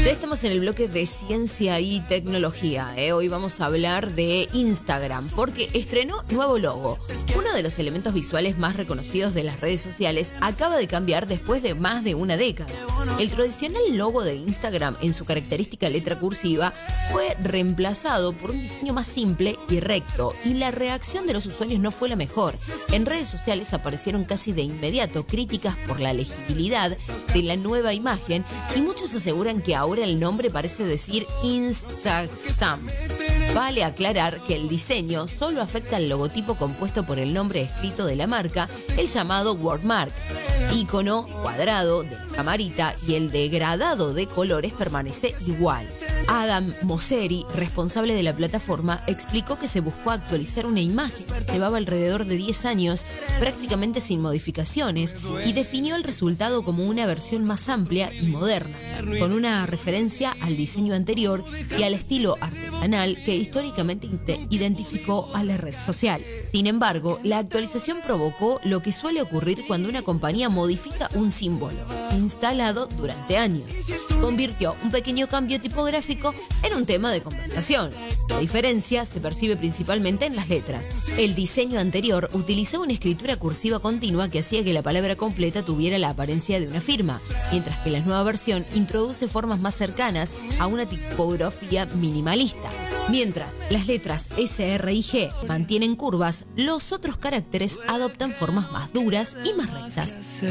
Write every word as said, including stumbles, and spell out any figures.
Ya estamos en el bloque de ciencia y tecnología, ¿eh? Hoy vamos a hablar de Instagram, porque estrenó nuevo logo. Uno de los elementos visuales más reconocidos de las redes sociales acaba de cambiar después de más de una década. El tradicional logo de Instagram, en su característica letra cursiva, fue reemplazado por un diseño más simple y recto, y la reacción de los usuarios no fue la mejor. En redes sociales aparecieron casi de inmediato críticas por la legibilidad de la nueva imagen, y muchos aseguran que ahora el nombre parece decir Instagram. Vale aclarar que el diseño solo afecta al logotipo compuesto por el nombre escrito de la marca, el llamado wordmark. Icono cuadrado de la camarita y el degradado de colores permanece igual. Adam Mosseri, responsable de la plataforma, explicó que se buscó actualizar una imagen que llevaba alrededor de diez años prácticamente sin modificaciones, y definió el resultado como una versión más amplia y moderna, con una referencia al diseño anterior y al estilo artesanal que históricamente identificó a la red social. Sin embargo, la actualización provocó lo que suele ocurrir cuando una compañía modifica un símbolo instalado durante años. Convirtió un pequeño cambio tipográfico en un tema de conversación. La diferencia se percibe principalmente en las letras. El diseño anterior utilizaba una escritura cursiva continua que hacía que la palabra completa tuviera la apariencia de una firma, mientras que la nueva versión introduce formas más cercanas a una tipografía minimalista. Mientras las letras S, R y G mantienen curvas, los otros caracteres adoptan formas más duras y más rectas.